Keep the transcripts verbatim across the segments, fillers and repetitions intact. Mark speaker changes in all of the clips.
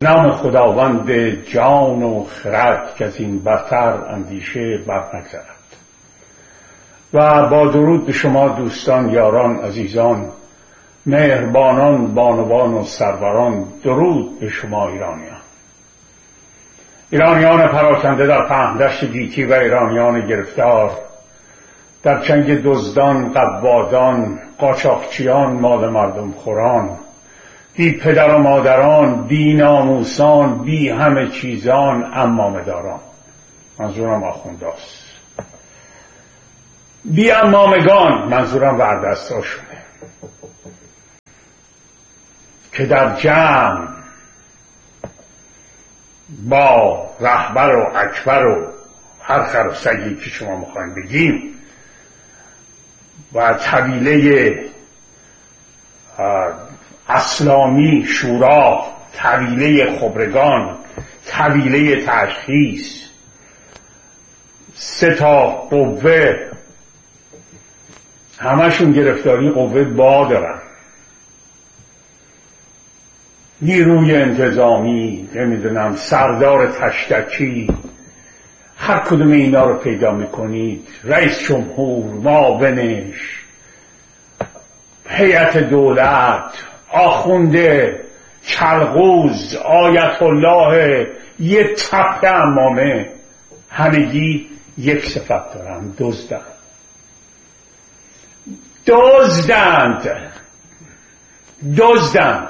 Speaker 1: نام خداوند جان و خرد که از این برتر اندیشه بر نگذرد. و با درود به شما دوستان، یاران، عزیزان، مهربانان، بانوان و سروران، درود به شما ایرانیان. ایرانیان پراکنده در پهن‌دشت گیتی و ایرانیان گرفتار در چنگ دزدان، قوادان، قاچاقچیان، مال مردم خوران، بی پدر و مادران، بی ناموسان، بی همه چیزان، عمامه داران. منظورم آخونداست. بی عمامگان، منظورم وردستاشونه که در جمع با رهبر و اکبر و هر خر و سگی که شما میخواین بگیم و طویله اسلامی شورا، طویله خبرگان، طویله تشخیص، سه تا قوه، همشون گرفتاری قوه با دارن. نیروی انتظامی، نمیدونم سردار تشتکی، هر کدوم اینا رو پیدا میکنید، رئیس جمهور، معاونش، هیئت دولت، آخونده، چلغوز، آیت الله، یه تپه عمامه، همگی یک صفت دارن: دزدند. دزدند دزدند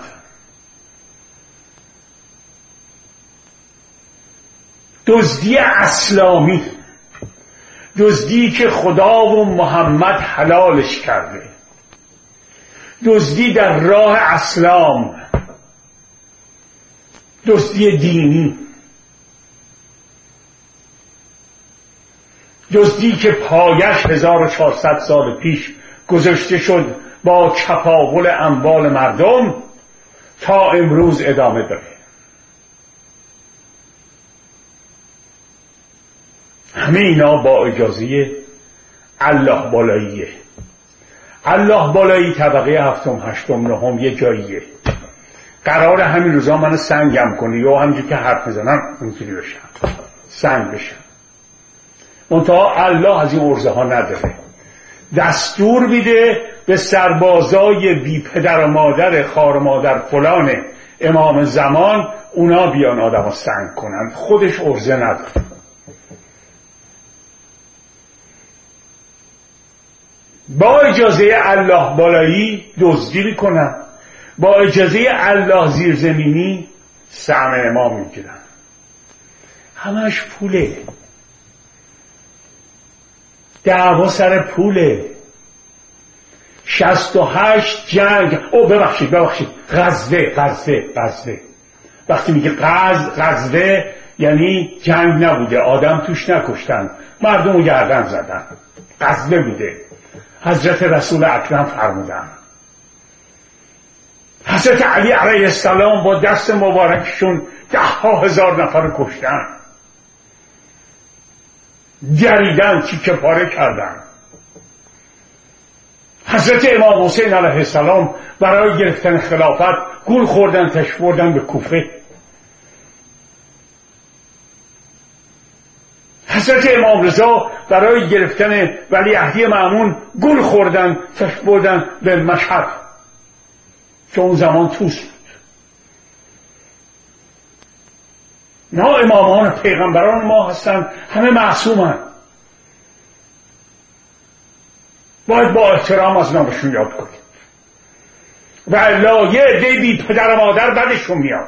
Speaker 1: دزدی اسلامی، دزدی که خدا و محمد حلالش کرده، دزدی در راه اسلام، دزدی دینی، دزدی که پایش هزار و چهارصد سال پیش گذاشته شد با چپاول اموال مردم تا امروز ادامه داره. همه اینا با اجازه الله بالاییه. الله بالایی طبقه هفتم، هشتم، نهم یه جاییه. قرار همین روزا منو سنگم کنی یا همینجور که حرف میزنم اونجوری بشم، سنگ بشم. منتها الله از این عرضه ها نداره. دستور میده به سربازای بی پدر و مادر، خار و مادر فلان امام زمان، اونا بیان آدم ها سنگ کنن. خودش عرضه نداره. با اجازه الله بالایی دزدی میکنن، با اجازه الله زیرزمینی سهم امام میگیرن. همش پوله، دعوا سر پوله. شصت و هشت جنگ، او ببخشید ببخشید غزوه غزوه غزوه وقتی میگه غز غزوه یعنی جنگ نبوده، آدم توش نکشتن، مردم رو گردن زدن، غزوه بوده. حضرت رسول اکرم فرمودن، حضرت علی علیه السلام با دست مبارکشون ده ها هزار نفر کشتن، گریدن، تیکه پاره کردن. حضرت امام حسین علیه السلام برای گرفتن خلافت گول خوردن، تشریف بردن به کوفه. حضرت امام رضا برای گرفتن ولیعهدی مأمون گول خوردن، تشریف بردن به مشهد که اون زمان توس بود. نه امامان پیغمبران ما هستن، همه معصومن، باید با احترام از نامشون یاد کنید. و الا یه عده بی پدر و مادر بدشون میاد.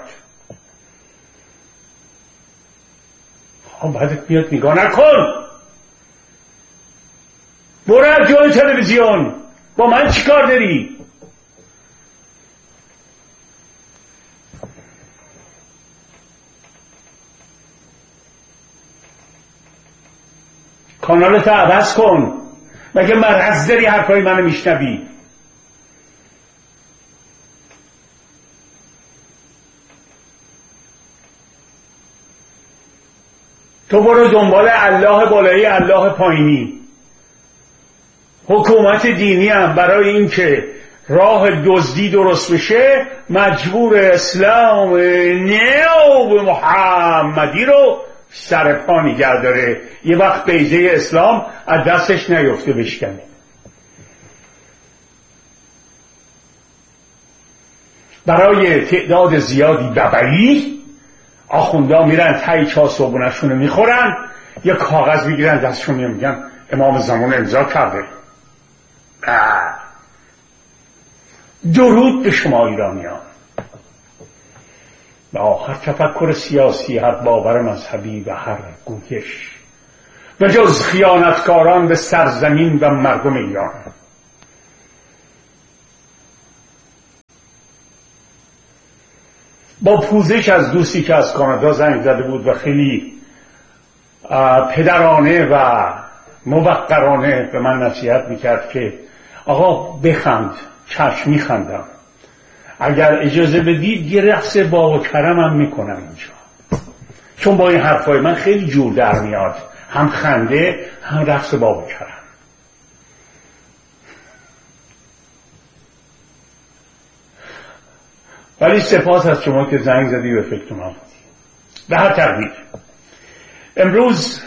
Speaker 1: بعدت میاد نگاه نکن، برو از جای تلویزیون، با من چی کار داری؟ کانالت عوض کن، مگه مرض داری حرفای منو میشنوی؟ تو برو دنبال الله بالایی، الله پایینی. حکومت دینی هم برای این که راه دزدی درست بشه مجبور اسلام نو محمدی رو سر پا نگه داره، یه وقت بیضه اسلام از دستش نیفته بشکنه. برای تعداد زیادی ببری آخوندا میرن تایی چا صبحونشون رو میخورن، یه کاغذ میگیرن دستشون میگن امام زمان امضا کرده. درود به شما ایرانیان. با هر تفکر سیاسی، هر باور مذهبی و هر گویش و جز خیانتکاران به سرزمین و مردم ایران. با پوزش از دوستی که از کانادا زنگ زده بود و خیلی پدرانه و موقرانه به من نصیحت میکرد که آقا بخند. چشم میخندم، اگر اجازه بدید یه رقص باب و کرم هم میکنم اینجا، چون با این حرفای من خیلی جور در میاد، هم خنده هم رقص باب و کرم. ولی سپاس از شما که زنگ زدی به فکر من. به هر تقدیر امروز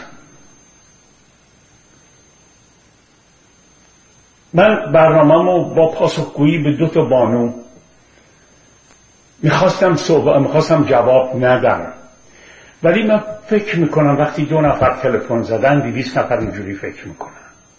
Speaker 1: من برنامه‌مو با پاسخگویی به دو تا بانو میخواستم صحبت میخواستم جواب ندم، ولی من فکر میکنم وقتی دو نفر تلفن زدن دویست نفر اینجوری فکر میکنن.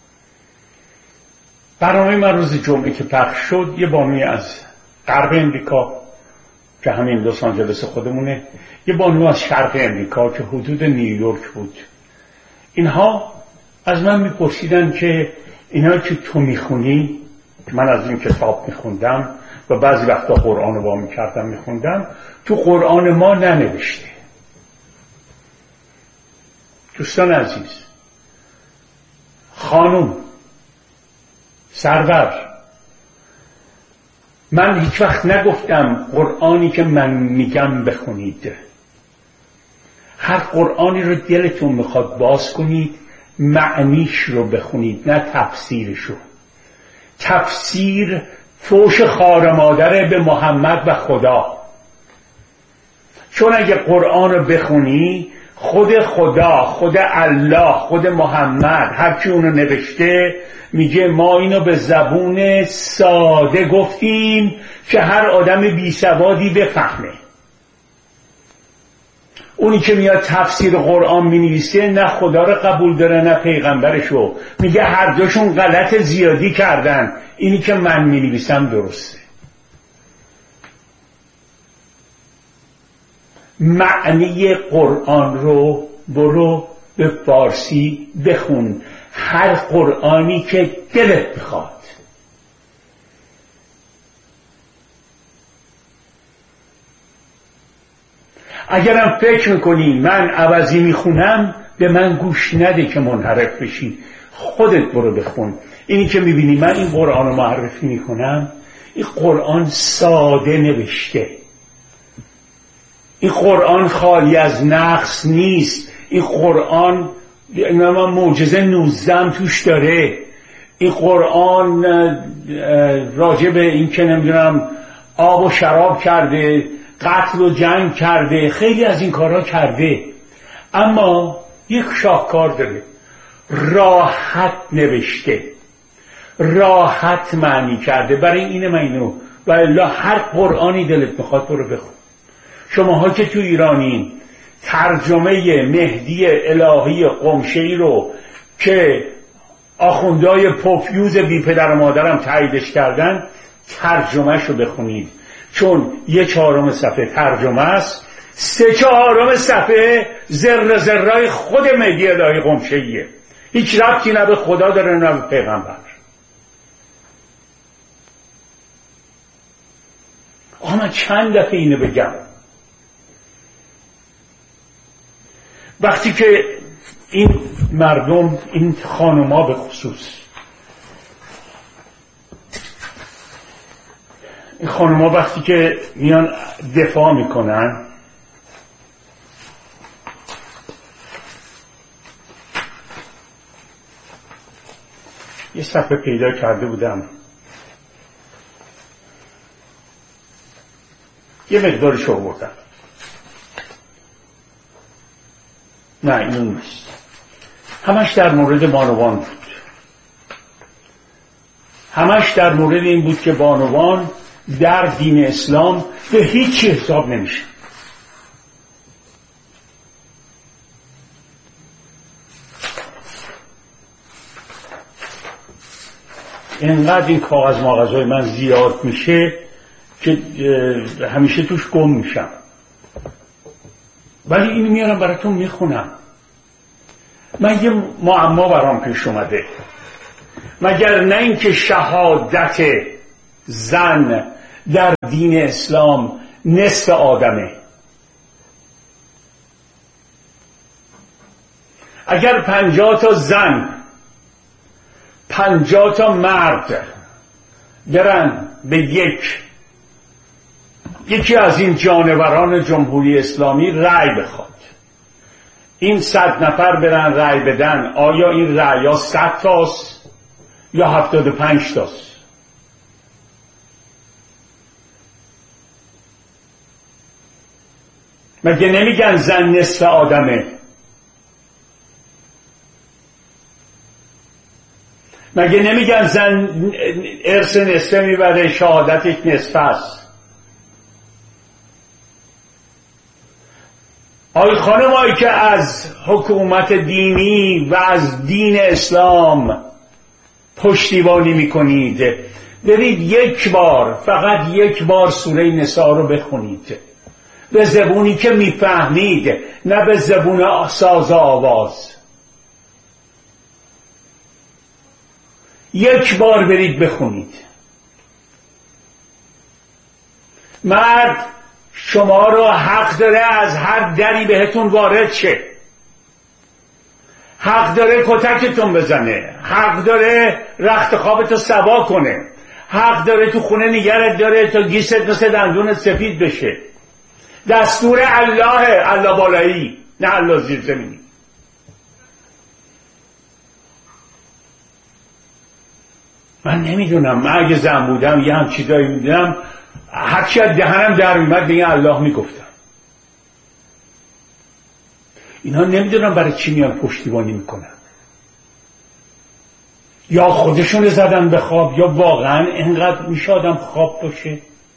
Speaker 1: برنامه من روز جمعه که پخش شد یه بانوی از غرب امریکا که همین لس آنجلس خودمونه، یه بانو از شرق امریکا که حدود نیویورک بود، اینها از من میپرسیدن که اینا که تو میخونی، که من از این کتاب میخوندم و بعضی وقتا قرآن رو با میکردم میخوندم، تو قرآن ما ننوشته. دوستان عزیز، خانم، سرور، من هیچ وقت نگفتم قرآنی که من میگم بخونید. هر قرآنی رو دلتون میخواد باز کنید، معنیش رو بخونید، نه تفسیرشو. تفسیر فوش خار مادره به محمد و خدا. چون اگه قرآن رو بخونی، خود خدا، خود الله، خود محمد، هر کی اونو نوشته میگه ما اینو به زبون ساده گفتیم که هر آدم بی سوادی بفهمه. اونی که میاد تفسیر قرآن مینویسه نه خدا رو قبول داره نه پیغمبرشو، میگه هر دوشون غلط زیادی کردن، اینی که من مینویسم درسته. معنی قرآن رو برو به فارسی بخون، هر قرآنی که دلت بخواد. اگرم فکر میکنی من عوضی میخونم، به من گوش نده که منحرف بشی، خودت برو بخون. اینی که میبینی من این قرآن رو معرفی میکنم، این قرآن ساده نوشته، این قرآن خالی از نقص نیست، این قرآن معجزه نوزده توش داره، این قرآن راجع به این که نمیدونم آب و شراب کرده، قتل و جنگ کرده، خیلی از این کارها کرده، اما یک شاهکار داره، راحت نوشته، راحت معنی کرده. برای اینه من اینو و الا هر قرآنی دلت میخواد برو بخون. شماها که تو ایرانین، ترجمه مهدی الهی قمشه‌ای رو که آخوندهای پوفیوز بی پدر و مادرم تاییدش کردن، ترجمهش رو بخونید، چون یه چهارم صفحه ترجمه است، سه چهارم صفحه ذره ذره‌ای خود مهدی الهی قمشه‌ایه، هیچ ربطی نه به خدا داره نه به پیغمبر. آقا من چند دفعه اینو بگم، وقتی که این مردم، این خانوما به خصوص، این خانوما وقتی که میان دفاع میکنن، یه صفحه پیدا کرده بودم یه مقدارش آوردم. نه این نیست. همش در مورد بانوان بود. همش در مورد این بود که بانوان در دین اسلام به هیچ حساب نمیشه. اینقدر این کاغذ ماغذهای من زیاد میشه که همیشه توش گم میشم، ولی اینو میارم براتون میخونم. من یه معما برام پیش اومده، مگر نه اینکه شهادت زن در دین اسلام نصف آدمه. اگر پنجاه تا زن پنجاه تا مرد برن به یک یکی از این جانوران جمهوری اسلامی رأی بخواد، این صد نفر برن رأی بدن، آیا این رأی ها صد تاست یا هفتاد و پنج تاست؟ مگه نمیگن زن نصف آدمه؟ مگه نمیگن زن ارث نصفه میبره، شهادت یک نصف است؟ آی خانمایی که از حکومت دینی و از دین اسلام پشتیبانی میکنید، برید یک بار، فقط یک بار سوره نساء رو بخونید به زبونی که میفهمید، نه به زبون ساز و آواز. یک بار برید بخونید. مرد شما رو حق داره از هر دری بهتون وارد شه، حق داره کتکتون بزنه، حق داره رخت خوابتو سوا کنه، حق داره تو خونه نگرت داره تا گیست مثل دندونت سفید بشه. دستور الله، الله بالایی، نه الله زیر زمینی. من نمیدونم، من اگه زن بودم یه هم چیزایی میدونم، هرچی از دهنم در میمد به این الله میگفتم. اینا نمیدونم برای چی میان پشتیبانی میکنن، یا خودشون زدن به خواب یا واقعا اینقدر میشه آدم خواب باشه.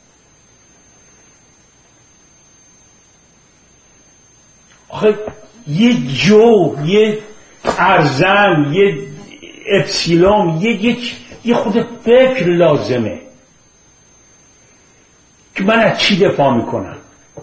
Speaker 1: آخه یه جو، یه ارزن، یه اپسیلون، یه, یه, یه خود فکر لازمه که من از چی دفاع میکنم.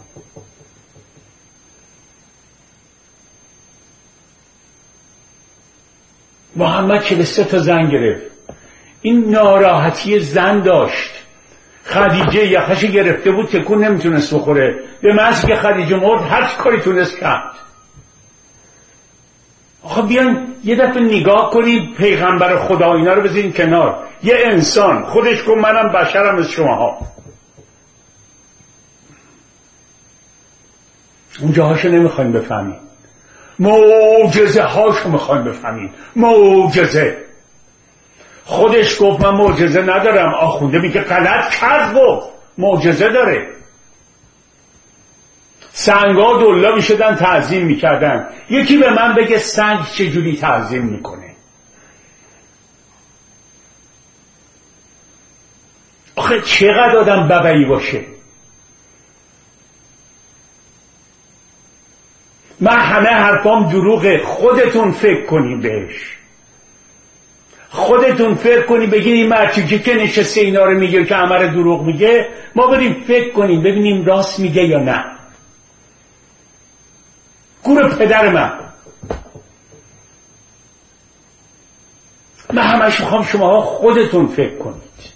Speaker 1: محمد چهل و سه تا زن گرفت. این ناراحتی زن داشت. خدیجه یخش گرفته بود، تکون نمیتونست بخوره. به محض که خدیجه مرد هر کاری تونست کرد. آخه بیان یه دفعه نگاه کنید، پیغمبر خدا اینا رو بذارین کنار. یه انسان خودش گفت منم بشرم از شماها. اون جاهاشو نمیخوایم بفهمید، معجزه هاشو میخوایم بفهمید. معجزه خودش گفت من معجزه ندارم، آخونده میگه غلط کرد، گفت معجزه داره. سنگا دلا میشدن تعظیم میکردن. یکی به من بگه سنگ چجوری تعظیم میکنه؟ آخه چقدر آدم ببعی باشه. من همه حرفام دروغه، خودتون فکر کنید بهش. خودتون فکر کنید بگید این مرچوکی که نشسته اینا رو میگه که همه دروغ میگه، ما بریم فکر کنیم ببینیم راست میگه یا نه. گور پدر من. من همش میخوام شماها خودتون فکر کنید.